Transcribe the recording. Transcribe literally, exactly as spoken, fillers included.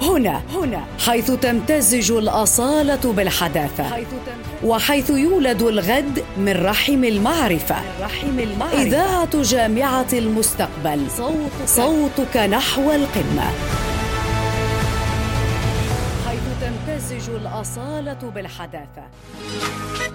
هنا هنا حيث تمتزج الأصالة بالحداثة، حيث وحيث يولد الغد من رحم المعرفة. رحم المعرفة. إذاعة جامعة المستقبل، صوتك, صوتك نحو القمة. حيث تمتزج الأصالة بالحداثة.